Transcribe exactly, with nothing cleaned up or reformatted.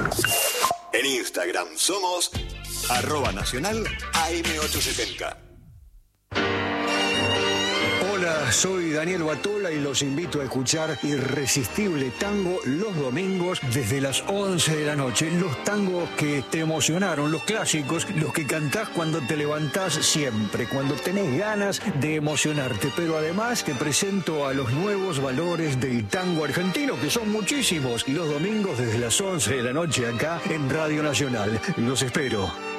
En Instagram somos arroba nacional A M ochocientos setenta. Hola, soy Daniel Batola y los invito a escuchar Irresistible Tango los domingos desde las once de la noche. Los tangos que te emocionaron, los clásicos, los que cantás cuando te levantás siempre, cuando tenés ganas de emocionarte. Pero además te presento a los nuevos valores del tango argentino, que son muchísimos. Los domingos desde las once de la noche acá en Radio Nacional. Los espero.